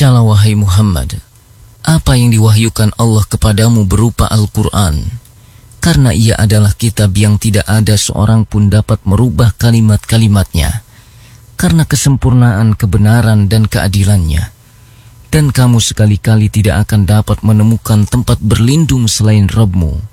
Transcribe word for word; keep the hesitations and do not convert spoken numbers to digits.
Bacalah wahai Muhammad, apa yang diwahyukan Allah kepadamu berupa Al-Quran, karena ia adalah kitab yang tidak ada seorang pun dapat merubah kalimat-kalimatnya, karena kesempurnaan kebenaran dan keadilannya. Dan kamu sekali-kali tidak akan dapat menemukan tempat berlindung selain Rabb-Mu.